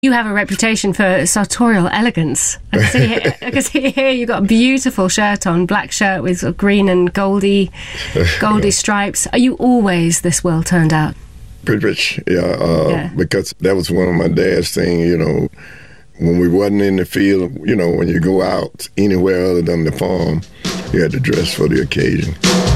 You have a reputation for sartorial elegance. I can see here you've got a beautiful shirt on, black shirt with sort of green and goldy stripes. Are you always this well turned out? Pretty much, yeah. Because that was one of my dad's things, you know, when we wasn't in the field, you know, when you go out anywhere other than the farm, you had to dress for the occasion.